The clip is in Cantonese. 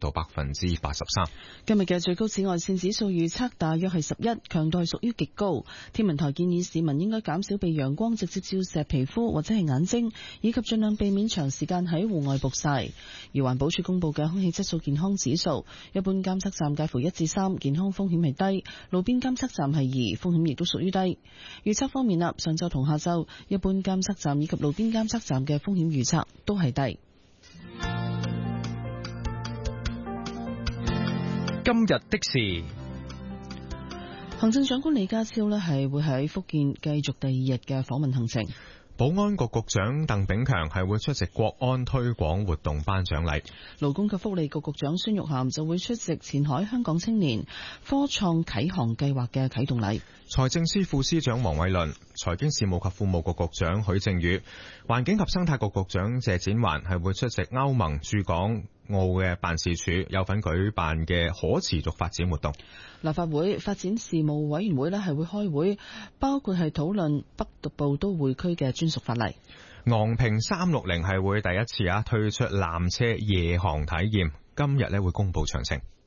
到83%。 今日嘅最高紫外線指數預測大約係11，強度係屬於極高。天文台建議市民應該減少被陽光直接照射皮膚或者係眼睛，以及盡量避免長時間喺戶外曝曬。而環保署公布嘅空氣質素健康指數，一般監測站介乎1至3，健康風險係低；路邊監測站係2，風險亦都屬於低。預測方面啦，上晝同下晝，一般監測站以及路邊監測站嘅風險預測都係低。 今日的事， 行政長官李家超呢係會喺福建繼續第2日嘅訪問行程。 保安局局長鄧炳強係會出席國安推廣活動頒獎禮。 勞工及福利局局長孫玉菡就會出席前海香港青年科創啟航計劃嘅啟動禮。 財政司副司長黃偉綸、財經事務及庫務局局長許正宇、環境及生態局局長謝展寰係會出席歐盟駐港澳嘅辦事處有份舉辦嘅可持續發展活動。 立法會發展事務委員會呢係會開會，包括係討論北部都會區嘅專屬法例。 昂坪360係會第一次推出纜車夜航體驗，今日會公布詳情。